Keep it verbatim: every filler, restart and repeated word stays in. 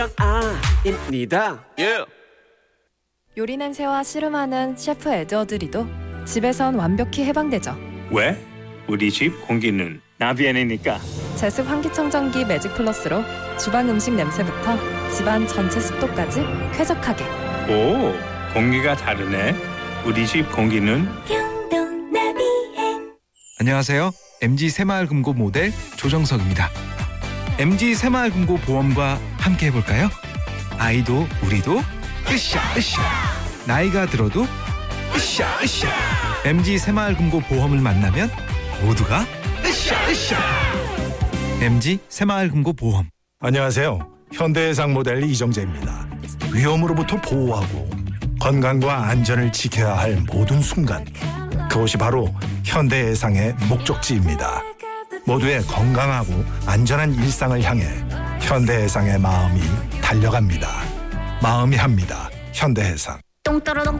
입니다. Yeah. 요리 냄새와 씨름하는 셰프 에드워드리도 집에선 완벽히 해방되죠. 왜? 우리 집 공기는 나비엔이니까. 제습 환기청정기 매직 플러스로 주방 음식 냄새부터 집안 전체 습도까지 쾌적하게. 오, 공기가 다르네. 우리 집 공기는 평동 나비엔. 안녕하세요. 엠지 새마을금고 모델 조정석입니다. 엠지 새마을금고 보험과 함께 해볼까요? 아이도 우리도 으쌰 으쌰. 나이가 들어도 으쌰 으쌰. 엠지 새마을금고 보험을 만나면 모두가 으쌰 으쌰. 엠지 새마을금고 보험. 안녕하세요. 현대해상 모델 이정재입니다. 위험으로부터 보호하고 건강과 안전을 지켜야 할 모든 순간, 그것이 바로 현대해상의 목적지입니다. 모두의 건강하고 안전한 일상을 향해 현대해상의 마음이 달려갑니다. 마음이 합니다. 현대해상. 똥 떨어덩